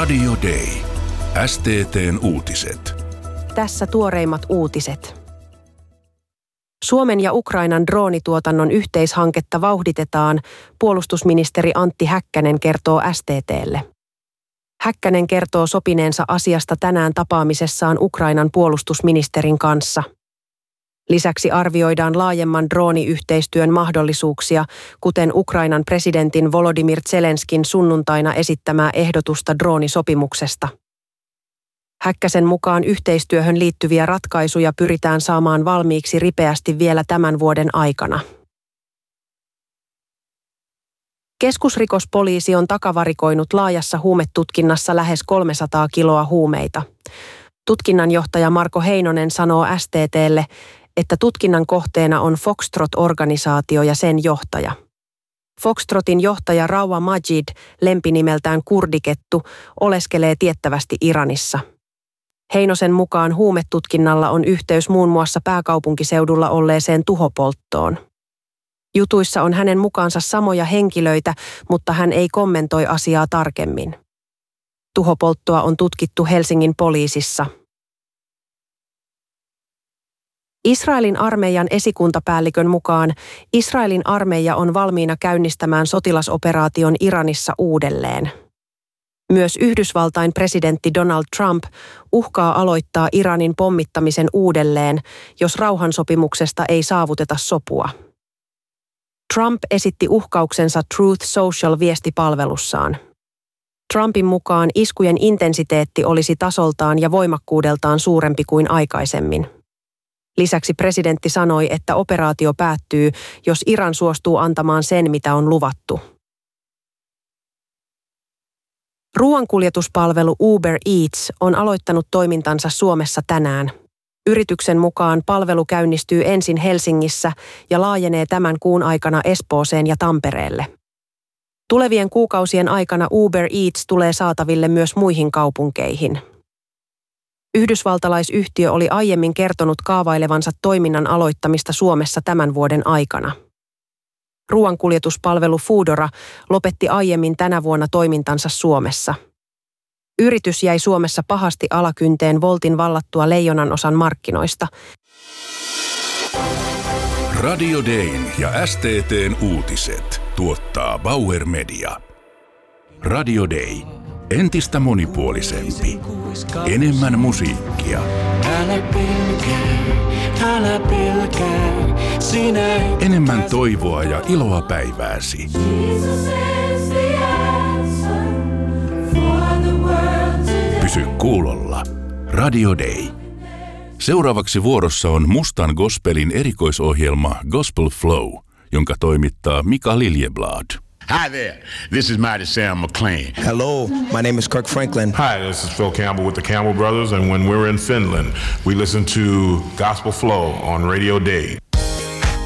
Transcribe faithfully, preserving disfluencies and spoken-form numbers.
Radio Day. S T T:n uutiset. Tässä tuoreimmat uutiset. Suomen ja Ukrainan droonituotannon yhteishanketta vauhditetaan, puolustusministeri Antti Häkkänen kertoo S T T:lle. Häkkänen kertoo sopineensa asiasta tänään tapaamisessaan Ukrainan puolustusministerin kanssa. Lisäksi arvioidaan laajemman drooniyhteistyön mahdollisuuksia, kuten Ukrainan presidentin Volodymyr Zelenskin sunnuntaina esittämää ehdotusta droonisopimuksesta. Häkkäsen mukaan yhteistyöhön liittyviä ratkaisuja pyritään saamaan valmiiksi ripeästi vielä tämän vuoden aikana. Keskusrikospoliisi on takavarikoinut laajassa huumetutkinnassa lähes kolmesataa kiloa huumeita. Tutkinnanjohtaja Marko Heinonen sanoo S T T:lle, että tutkinnan kohteena on Foxtrot-organisaatio ja sen johtaja. Foxtrotin johtaja Rawa Majid, lempinimeltään Kurdikettu, oleskelee tiettävästi Iranissa. Heinosen mukaan huumetutkinnalla on yhteys muun muassa pääkaupunkiseudulla olleeseen tuhopolttoon. Jutuissa on hänen mukaansa samoja henkilöitä, mutta hän ei kommentoi asiaa tarkemmin. Tuhopolttoa on tutkittu Helsingin poliisissa. Israelin armeijan esikuntapäällikön mukaan Israelin armeija on valmiina käynnistämään sotilasoperaation Iranissa uudelleen. Myös Yhdysvaltain presidentti Donald Trump uhkaa aloittaa Iranin pommittamisen uudelleen, jos rauhansopimuksesta ei saavuteta sopua. Trump esitti uhkauksensa Truth Social-viestipalvelussaan. Trumpin mukaan iskujen intensiteetti olisi tasoltaan ja voimakkuudeltaan suurempi kuin aikaisemmin. Lisäksi presidentti sanoi, että operaatio päättyy, jos Iran suostuu antamaan sen, mitä on luvattu. Ruoankuljetuspalvelu Uber Eats on aloittanut toimintansa Suomessa tänään. Yrityksen mukaan palvelu käynnistyy ensin Helsingissä ja laajenee tämän kuun aikana Espooseen ja Tampereelle. Tulevien kuukausien aikana Uber Eats tulee saataville myös muihin kaupunkeihin. Yhdysvaltalaisyhtiö oli aiemmin kertonut kaavailevansa toiminnan aloittamista Suomessa tämän vuoden aikana. Ruoankuljetuspalvelu Foodora lopetti aiemmin tänä vuonna toimintansa Suomessa. Yritys jäi Suomessa pahasti alakynteen Woltin vallattua leijonanosan markkinoista. Radio Dayn ja S T T:n uutiset tuottaa Bauer Media. Radio Day. Entistä monipuolisempi. Enemmän musiikkia. Älä pelkää, älä pelkää, sinä Enemmän toivoa ja iloa päivääsi. Pysy kuulolla. Radio Day. Seuraavaksi vuorossa on mustan gospelin erikoisohjelma Gospel Flow, jonka toimittaa Mika Liljeblad. Hi there, this is Mighty Sam McLean. Hello, my name is Kirk Franklin. Hi, this is Phil Campbell with the Campbell Brothers, and when we're in Finland, we listen to Gospel Flow on Radio Day.